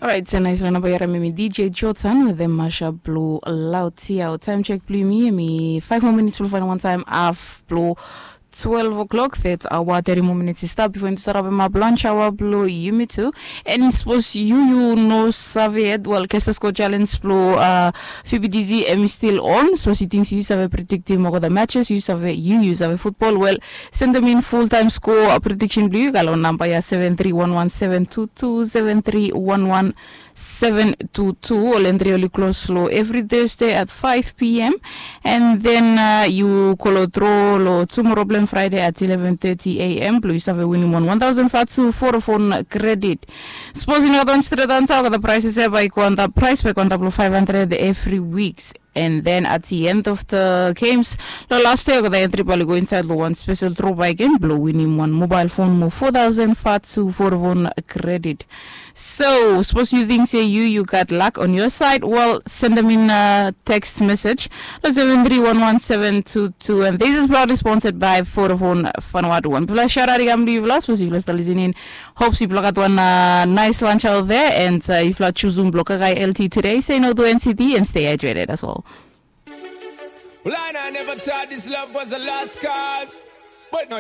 Alright, so nice one about me DJ Jotan with the Masha Blue Loud Tia. Time check blue me 5 more minutes before one time half blue 12 o'clock, that's our 30 more minutes to start before you start up my blanche hour blow you me too. And suppose you know Saviet, well, Kestasco Challenge blow FBDZ and still on. So she thinks you have a predictive more of the matches, you have a football. Well, send them in full time score prediction blue. Galo number 7311722 7311722 or entry close slow every Thursday at 5 p.m. And then you call draw tomorrow Friday at 11:30 a.m. Please have a winning 1,000 fatu for phone credit. Supposing you don't straight answer the prices by quanta price by quanta 500 every weeks. And then at the end of the games, the last day of the entry probably go inside the one special draw by again, blow winning one mobile phone move 4,000 fatu for phone credit. So suppose you think say you got luck on your side, well send them in a text message 7311722 and this is proudly sponsored by Vodafone Vanuatu. One people shout out again, suppose you listening. Hopes you got one nice lunch out there, and if you choose block LT today, say no to NCT and stay hydrated as well. Well, I never thought this love was the last cause, but no.